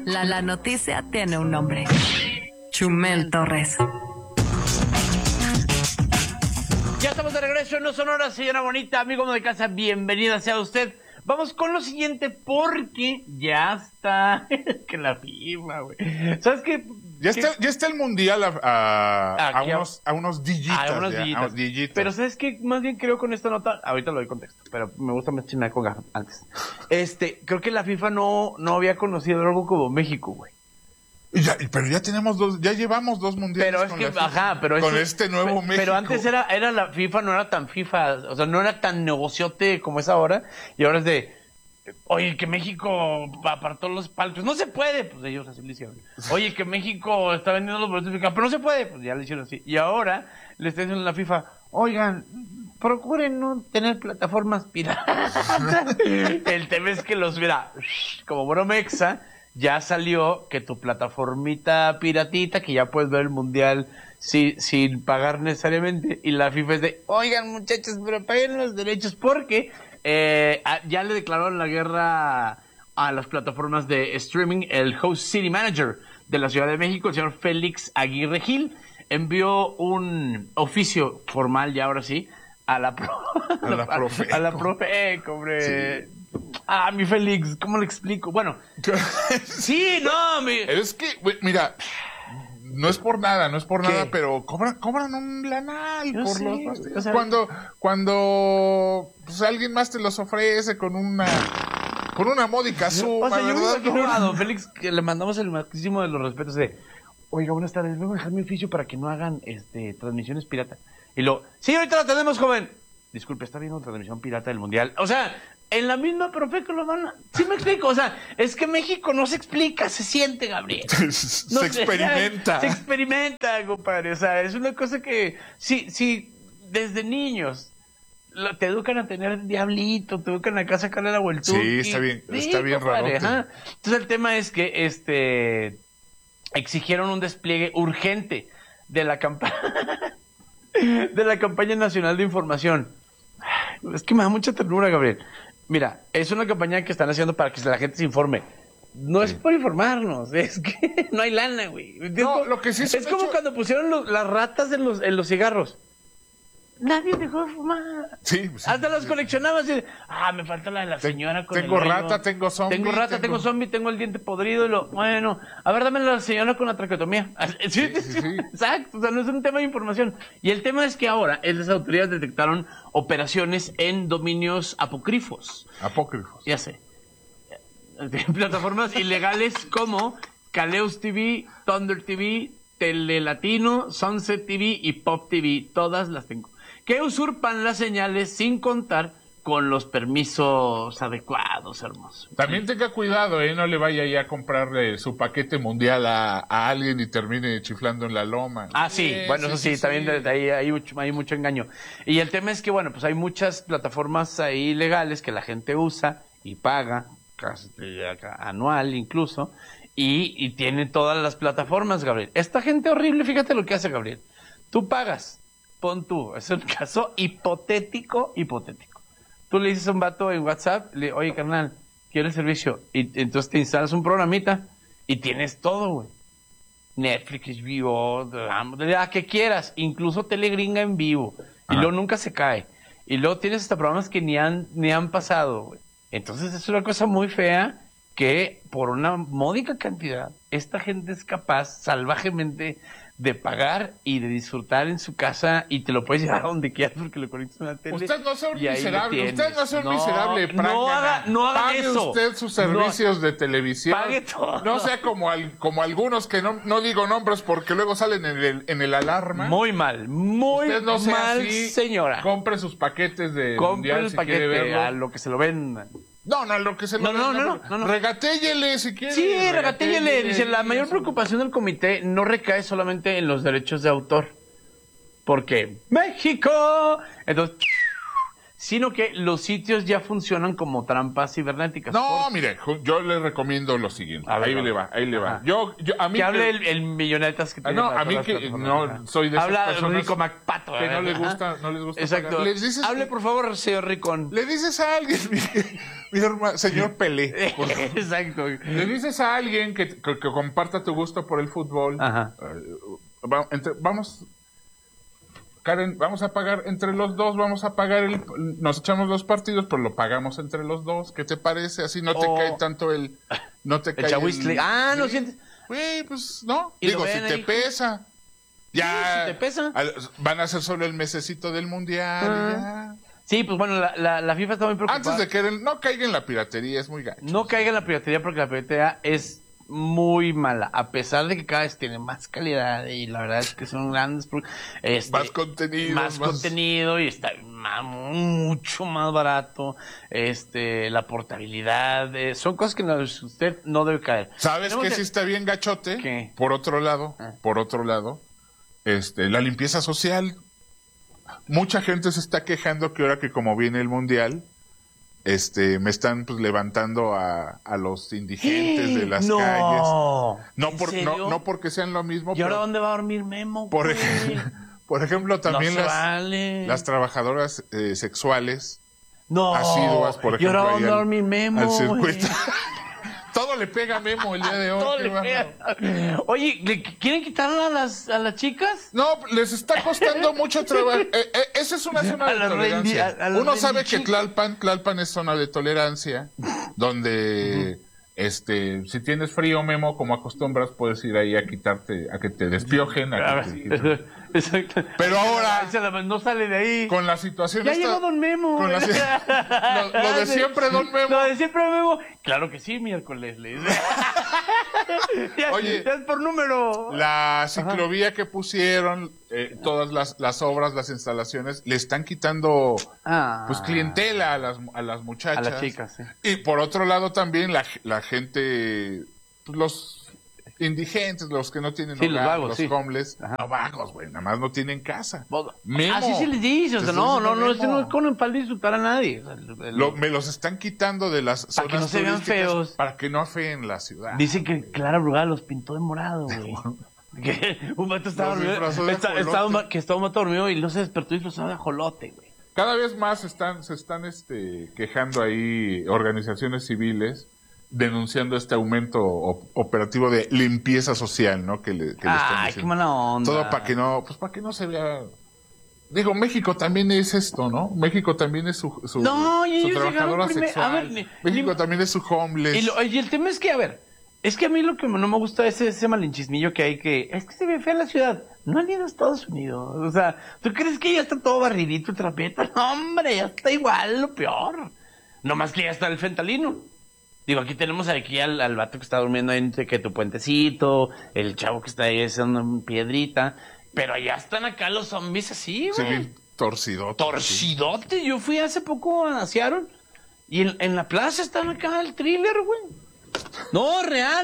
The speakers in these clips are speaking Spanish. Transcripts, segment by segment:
La noticia tiene un nombre. Chumel Torres. Ya estamos de regreso en No Sonora, señora bonita, amigo de casa, bienvenida sea usted. Vamos con lo siguiente porque ya está que la FIFA, güey. ¿Sabes qué? Ya está el mundial a unos dígitos. Pero ¿sabes qué? Más bien creo con esta nota, ahorita lo doy contexto, pero me gusta más chingar con ganas antes. Creo que la FIFA no había conocido algo como México, güey. Pero ya llevamos dos mundiales. Pero es que, con este nuevo México. Pero antes era la FIFA, no era tan FIFA, o sea, no era tan negociote como es ahora, y ahora es de, oye, que México apartó los palcos, no se puede, pues ellos así lo hicieron. Oye, que México está vendiendo los boletos, pero no se puede, pues ya lo hicieron así. Y ahora le está diciendo a la FIFA, oigan, procuren no tener plataformas piratas. El tema es que mira, como Bromexa, ya salió que tu plataformita piratita, que ya puedes ver el mundial sin pagar necesariamente, y la FIFA es de, oigan muchachos, pero paguen los derechos, porque ya le declararon la guerra a las plataformas de streaming. El Host City Manager de la Ciudad de México, el señor Félix Aguirre Gil, envió un oficio formal, ya ahora sí, a la profe, hombre. Sí. Mi Félix, ¿cómo le explico? Bueno, sí, no, es que, mira, no es por nada, pero cobran un lanal por los partidos. O sea, cuando pues, alguien más te los ofrece con una módica suma, o sea, yo ¿verdad? me imagino a don Félix que le mandamos el máximo de los respetos de, oiga, buenas tardes, vengo a dejar mi oficio para que no hagan transmisiones pirata. Y sí, ahorita la tenemos, joven. Disculpe, está viendo transmisión pirata del mundial. O sea, en la misma profe que lo van a... Sí me explico, o sea, es que México no se explica, se siente, Gabriel. Se experimenta. Se experimenta, compadre. O sea, es una cosa que... Sí, desde niños te educan a tener diablito, te educan a sacarle la vuelta. Sí, está bien raro. Entonces el tema es que exigieron un despliegue urgente de la campaña de la campaña nacional de información. Es que me da mucha ternura, Gabriel. Mira, es una campaña que están haciendo para que la gente se informe. No es por informarnos, es que no hay lana, güey. No, lo que sí es como cuando pusieron las ratas en los cigarros. Nadie dejó de fumar. Sí. Hasta las coleccionabas y me falta la de la señora con tengo rata, tengo zombie. Tengo zombie, tengo el diente podrido bueno, a ver, dame la señora con la traqueotomía. Sí. Exacto, o sea, no es un tema de información. Y el tema es que ahora las autoridades detectaron operaciones en dominios apócrifos. Ya sé. Plataformas ilegales como Caleus TV, Thunder TV, Telelatino, Sunset TV y Pop TV. Todas las tengo. Que usurpan las señales sin contar con los permisos adecuados, hermoso. También tenga cuidado, no le vaya ya a comprarle su paquete mundial a alguien y termine chiflando en la loma. Sí, bueno, eso sí, también de ahí hay mucho engaño. Y el tema es que, bueno, pues hay muchas plataformas ahí legales que la gente usa y paga, casi anual incluso, y tiene todas las plataformas, Gabriel. Esta gente horrible, fíjate lo que hace, Gabriel. Tú pagas. Pon tú, es un caso hipotético. Tú le dices a un vato en WhatsApp, oye, carnal, quiero el servicio. Y entonces te instalas un programita y tienes todo, güey. Netflix, Vivo, la que quieras, incluso Telegringa en vivo. Y luego nunca se cae. Y luego tienes hasta programas que ni han pasado, güey. Entonces es una cosa muy fea que por una módica cantidad, esta gente es capaz salvajemente de pagar y de disfrutar en su casa, y te lo puedes llevar a donde quieras porque lo conectas a una tele. Usted no sea un miserable, miserable. No haga pague eso. Usted sus servicios de televisión. Pague todo. No sea como algunos que no digo nombres porque luego salen en el alarma. Muy mal, usted no sea mal, así, señora. Compre sus paquetes de Compre mundial el si paquete quiere verlo. a lo que se lo ven. No, lo que se lo No. Regatéllele si quiere. Sí, regatéllele. Dice, la mayor preocupación del comité no recae solamente en los derechos de autor. Porque México. Entonces, sino que los sitios ya funcionan como trampas cibernéticas. No, mire, yo le recomiendo lo siguiente. Ahí le va. A mí que hable el millonetas que tiene. A mí que no soy de esas personas. Habla Rico MacPato. Que no les gusta Exacto. Hable, por favor, señor Ricón. Le dices a alguien, señor Pelé. Exacto. Le dices a alguien que comparta tu gusto por el fútbol, Ajá. Vamos, Karen, vamos a pagar entre los dos, nos echamos los partidos, pero lo pagamos entre los dos. ¿Qué te parece? Así no te cae tanto no te cae chahuistle. ¿No sientes? Güey, pues no. ¿Y Digo, si te pesa. Ya. Si te pesa. Van a ser solo el mesecito del mundial. Ya. Sí, pues bueno, la FIFA está muy preocupada. Antes de que no caiga en la piratería, es muy gacho. No caiga en la piratería porque la piratería es muy mala, a pesar de que cada vez tiene más calidad y la verdad es que son grandes más contenido y está mucho más barato, la portabilidad, son cosas que usted no debe caer. ¿Sabes qué sí está bien gachote? ¿Qué? Por otro lado, la limpieza social. Mucha gente se está quejando que ahora que como viene el mundial, me están pues levantando a los indigentes de las calles. No porque sean lo mismo. ¿Y ahora dónde va a dormir Memo? Por ejemplo, también las trabajadoras sexuales No. asiduas, por ejemplo. ¿Y ahora dónde va a dormir Memo? Al circuito. Todo le pega a Memo el día de hoy. Todo le pega. Oye, ¿quieren quitarla a las chicas? No, les está costando mucho trabajo. Esa es una zona de tolerancia. Uno sabe que Tlalpan es zona de tolerancia, donde si tienes frío, Memo, como acostumbras, puedes ir ahí a quitarte, a que te despiojen. Exacto. Pero ahora no sale de ahí. Con la situación ya llegó Don Memo. Lo de siempre, Don Memo. Lo de siempre, Memo. Claro que sí, miércoles. Oye, ya es por número. La ciclovía que pusieron, todas las obras, las instalaciones, le están quitando pues clientela a las muchachas. A las chicas, sí. Y por otro lado también la gente, pues, los indigentes, los que no tienen hogar, los vagos, los homeless, no vagos, güey, nada más no tienen casa. Memo, así se les dice, o sea, no es con empal disfrutar a nadie. O sea, me los están quitando de las zonas para que no se vean feos. Para que no afeen la ciudad. Dicen que Clara Brugal los pintó de morado, güey. Que un vato estaba dormido, que estaba un vato dormido y no se despertó disfrazado de ajolote, güey. Cada vez más se están quejando ahí organizaciones civiles denunciando este aumento operativo de limpieza social, ¿no? Que le están diciendo. Qué mala onda. Todo para que no se vea. Digo, México también es esto, ¿no? México también es su trabajadora sexual. México también es su homeless. Y el tema es que, es que a mí lo que no me gusta es ese malinchismillo que hay es que se ve fea la ciudad. No han ido a Estados Unidos. O sea, ¿tú crees que ya está todo barridito, trapeta? No, hombre, ya está igual, lo peor. No más que ya está el fentanilo. Digo, aquí tenemos al vato que está durmiendo entre que tu puentecito, el chavo que está ahí haciendo piedrita, pero allá están acá los zombies así, güey. Sí, torcidote. Torcidote. Yo fui hace poco a Seattle y en la plaza están acá el thriller, güey. No, real.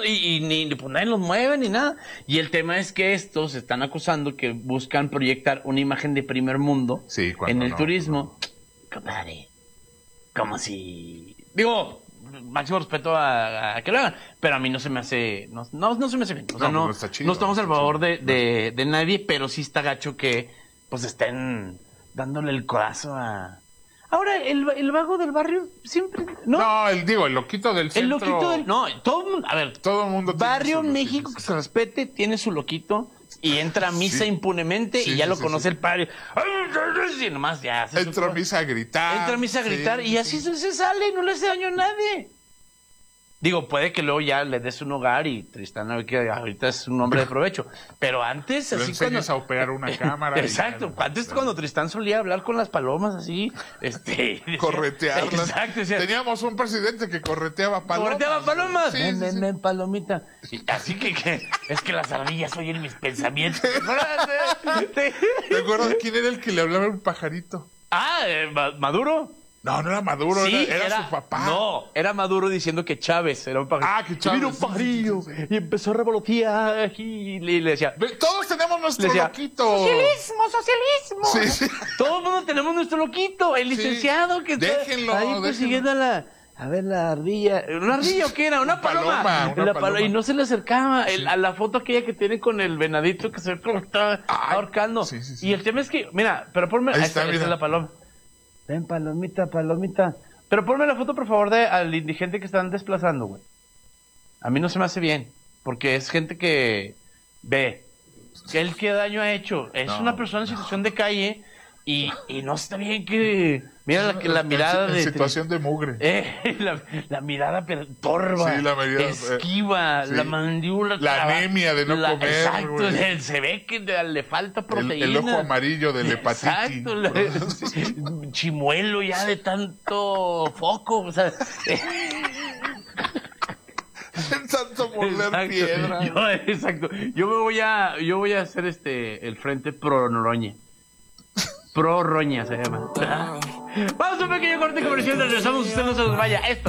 Y pues nadie los mueve ni nada. Y el tema es que estos están acusando que buscan proyectar una imagen de primer mundo en el turismo. Compadre, como si... Digo... máximo respeto a que lo hagan, pero a mí no se me hace no se me hace bien, o sea, no estamos a favor de nadie, pero sí está gacho que pues estén dándole el codazo a... Ahora, el vago del barrio siempre... No, el loquito del centro... El loquito del... No, todo el mundo... Barrio en México que se respete, tiene su loquito y entra a misa impunemente y ya lo conoce el padre. Y nomás ya... Entra a misa a gritar. Y así se sale y no le hace daño a nadie. Digo, puede que luego ya le des un hogar y Tristán, que ahorita es un hombre de provecho. Pero antes, así cuando... a operar una cámara. Exacto. Antes cuando Tristán solía hablar con las palomas así, corretearlas. Exacto. Teníamos un presidente que correteaba palomas. Ven, palomita. Así que es que las ardillas oyen mis pensamientos. ¿Te acuerdas quién era el que le hablaba a un pajarito? ¿Maduro? No era Maduro, sí, era su papá. No, era Maduro diciendo que Chávez era un pajarito. Que Chávez. Vino un pajarillo y empezó a revolotear aquí y le decía... Todos tenemos nuestro loquito. Socialismo. Sí. Todo el mundo tenemos nuestro loquito. El licenciado que déjenlo, está ahí persiguiendo la ardilla. ¿Una ardilla o qué era? Una paloma. Y no se le acercaba a la foto aquella que tiene con el venadito que se ve como está ahorcando. Sí. Y el tema es que, mira, pero ponme... Ahí está la paloma. Ven, palomita. Pero ponme la foto, por favor, al indigente que están desplazando, güey. A mí no se me hace bien, porque es gente que ve que qué daño ha hecho. Es una persona en situación de calle y no está bien que... Mira la mirada en situación de mugre. La mirada torva, sí, la mirada, esquiva, sí. La mandíbula. La anemia de no comer. Exacto, güey. se ve que le falta proteína. El ojo amarillo de la hepatitis. Exacto, chimuelo ya de tanto foco, o sea... Pensando morder piedra. Exacto. Yo voy a hacer el frente pro Noroña. Pro Roña se llama. Vamos a un pequeño corte comercial, regresamos, usted no se nos vaya. Esto